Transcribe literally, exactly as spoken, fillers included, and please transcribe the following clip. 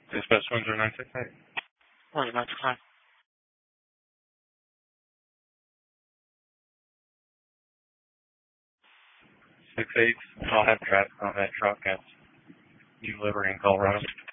Dispatch one zero nine six eight. One nine six nine. Six eight. I'll have traffic on that truck at New Liberty in Colorado.